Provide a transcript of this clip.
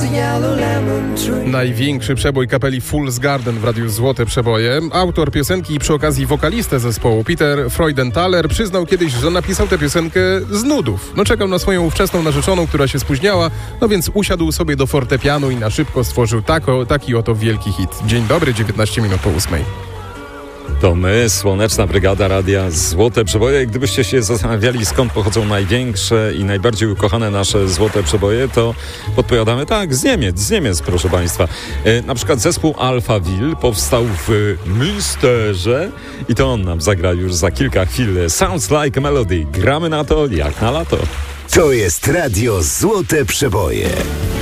Największy przebój kapeli Fool's Garden w radiu Złote Przeboje. Autor piosenki i przy okazji wokalista zespołu Peter Freudenthaler przyznał kiedyś, że napisał tę piosenkę z nudów. Czekał na swoją ówczesną narzeczoną, która się spóźniała, więc usiadł sobie do fortepianu i na szybko stworzył taki oto wielki hit. Dzień dobry, 19 minut po 8. To my, Słoneczna Brygada Radia Złote Przeboje. Gdybyście się zastanawiali, skąd pochodzą największe i najbardziej ukochane nasze Złote Przeboje, to podpowiadamy tak, z Niemiec, proszę Państwa. Na przykład zespół Alphaville powstał w Münsterze i to on nam zagra już za kilka chwil. Sounds Like a Melody. Gramy na to jak na lato. To jest Radio Złote Przeboje.